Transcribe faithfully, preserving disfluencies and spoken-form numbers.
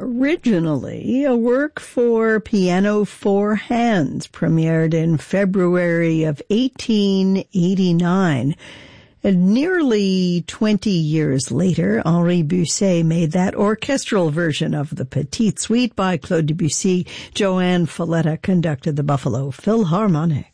Originally a work for piano four hands, premiered in February of eighteen eighty-nine. And nearly twenty years later, Henri Busset made that orchestral version of the Petite Suite by Claude Debussy. Joanne Falletta conducted the Buffalo Philharmonic.